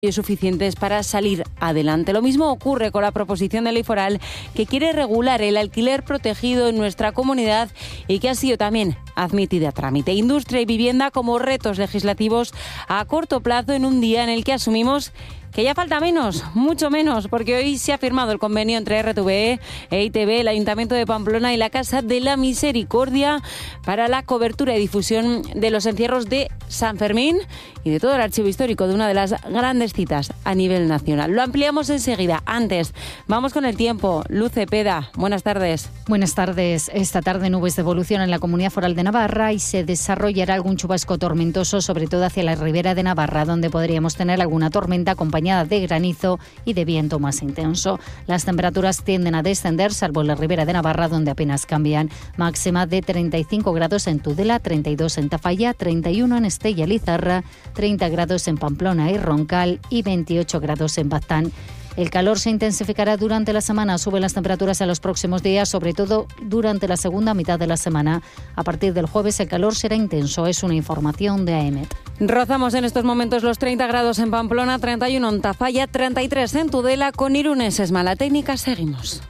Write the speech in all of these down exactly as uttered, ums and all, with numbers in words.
suficientes para salir adelante. Lo mismo ocurre con la proposición de ley foral que quiere regular el alquiler protegido en nuestra comunidad y que ha sido también admitida a trámite. Industria y vivienda como retos legislativos a corto plazo en un día en el que asumimos que ya falta menos, mucho menos, porque hoy se ha firmado el convenio entre R T V E, E I T B, el Ayuntamiento de Pamplona y la Casa de la Misericordia para la cobertura y difusión de los encierros de San Fermín y de todo el archivo histórico de una de las grandes citas a nivel nacional. Lo ampliamos enseguida. Antes, vamos con el tiempo. Luz Cepeda, buenas tardes. Buenas tardes. Esta tarde nubes de evolución en la Comunidad Foral de Navarra y se desarrollará algún chubasco tormentoso, sobre todo hacia la ribera de Navarra, donde podríamos tener alguna tormenta acompañada de granizo y de viento más intenso. Las temperaturas tienden a descender, salvo en la ribera de Navarra, donde apenas cambian. Máxima de treinta y cinco grados en Tudela, treinta y dos en Tafalla, treinta y uno en Estella Lizarra, treinta grados en Pamplona y Roncal y veintiocho grados en Baztán. El calor se intensificará durante la semana. Suben las temperaturas en los próximos días, sobre todo durante la segunda mitad de la semana. A partir del jueves el calor será intenso. Es una información de AEMET. Rozamos en estos momentos los treinta grados en Pamplona, treinta y uno en Tafalla, treinta y tres en Tudela. Con Irunes es mala técnica. Seguimos.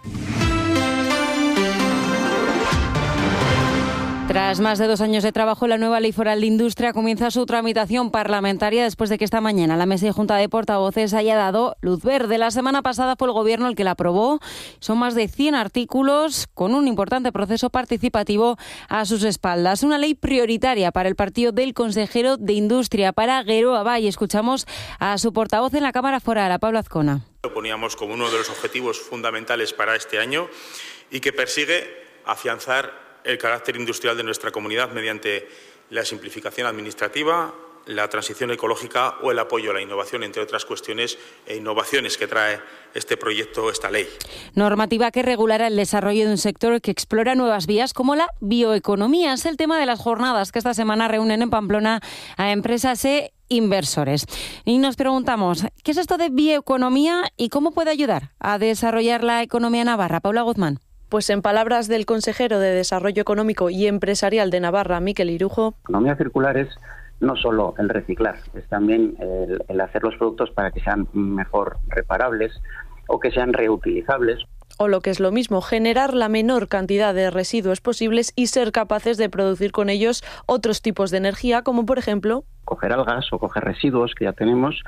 Tras más de dos años de trabajo, la nueva Ley Foral de Industria comienza su tramitación parlamentaria después de que esta mañana la Mesa y Junta de Portavoces haya dado luz verde. La semana pasada fue el Gobierno el que la aprobó. Son más de cien artículos con un importante proceso participativo a sus espaldas. Una ley prioritaria para el partido del consejero de Industria, para Geroa Bai. Escuchamos a su portavoz en la Cámara Foral, a Pablo Azcona. Lo poníamos como uno de los objetivos fundamentales para este año y que persigue afianzar el carácter industrial de nuestra comunidad mediante la simplificación administrativa, la transición ecológica o el apoyo a la innovación, entre otras cuestiones e innovaciones que trae este proyecto, esta ley. Normativa que regulará el desarrollo de un sector que explora nuevas vías como la bioeconomía. Es el tema de las jornadas que esta semana reúnen en Pamplona a empresas e inversores. Y nos preguntamos, ¿qué es esto de bioeconomía y cómo puede ayudar a desarrollar la economía navarra? Paula Guzmán. Pues en palabras del consejero de Desarrollo Económico y Empresarial de Navarra, Mikel Irujo. Economía circular es no solo el reciclar, es también el, el hacer los productos para que sean mejor reparables o que sean reutilizables. O lo que es lo mismo, generar la menor cantidad de residuos posibles y ser capaces de producir con ellos otros tipos de energía, como por ejemplo coger algas o coger residuos que ya tenemos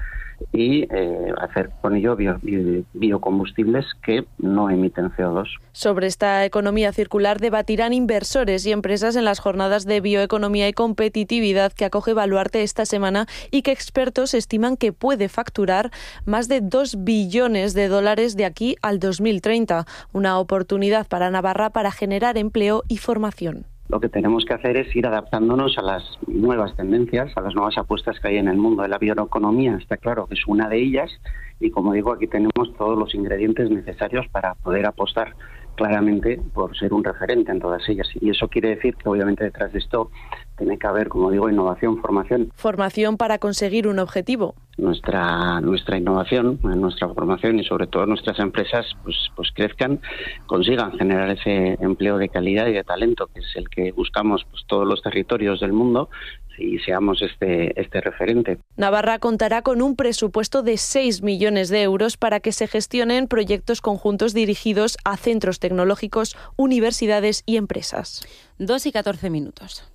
y eh, hacer con ello bio, bio, biocombustibles que no emiten C O dos. Sobre esta economía circular debatirán inversores y empresas en las jornadas de bioeconomía y competitividad que acoge Baluarte esta semana y que expertos estiman que puede facturar más de dos billones de dólares de aquí al dos mil treinta. Una oportunidad para Navarra para generar empleo y formación. Lo que tenemos que hacer es ir adaptándonos a las nuevas tendencias, a las nuevas apuestas que hay en el mundo de la bioeconomía. Está claro que es una de ellas y, como digo, aquí tenemos todos los ingredientes necesarios para poder apostar claramente por ser un referente en todas ellas. Y eso quiere decir que, obviamente, detrás de esto tiene que haber, como digo, innovación, formación. Formación para conseguir un objetivo. Nuestra nuestra innovación, nuestra formación y sobre todo nuestras empresas pues pues crezcan, consigan generar ese empleo de calidad y de talento, que es el que buscamos pues todos los territorios del mundo, y seamos este este referente. Navarra contará con un presupuesto de seis millones de euros para que se gestionen proyectos conjuntos dirigidos a centros tecnológicos, universidades y empresas. Dos y catorce minutos.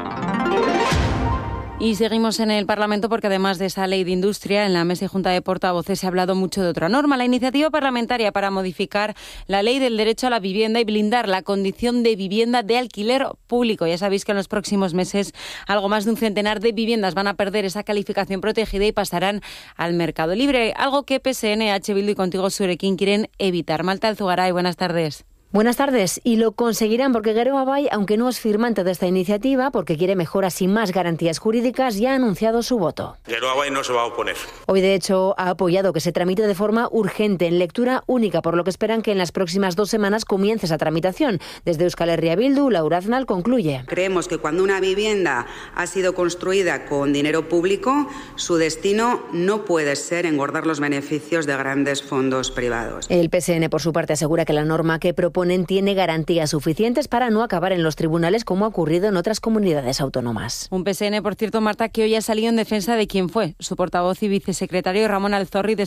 Y seguimos en el Parlamento porque además de esa ley de industria, en la Mesa y Junta de Portavoces se ha hablado mucho de otra norma, la iniciativa parlamentaria para modificar la ley del derecho a la vivienda y blindar la condición de vivienda de alquiler público. Ya sabéis que en los próximos meses algo más de un centenar de viviendas van a perder esa calificación protegida y pasarán al mercado libre, algo que P S N, H Bildu y Contigo Zurekin quieren evitar. Malta Alzugaray, buenas tardes. Buenas tardes. Y lo conseguirán porque Geroa Bai, aunque no es firmante de esta iniciativa, porque quiere mejoras y más garantías jurídicas, ya ha anunciado su voto. Geroa Bai no se va a oponer. Hoy, de hecho, ha apoyado que se tramite de forma urgente, en lectura única, por lo que esperan que en las próximas dos semanas comience esa tramitación. Desde Euskal Herria Bildu, Laura Aznal concluye. Creemos que cuando una vivienda ha sido construida con dinero público, su destino no puede ser engordar los beneficios de grandes fondos privados. El P S N, por su parte, asegura que la norma que propone proponen tiene garantías suficientes para no acabar en los tribunales como ha ocurrido en otras comunidades autónomas. Un P S N, por cierto, Marta, que hoy ha salido en defensa de quien fue su portavoz y vicesecretario Ramón Alzorri después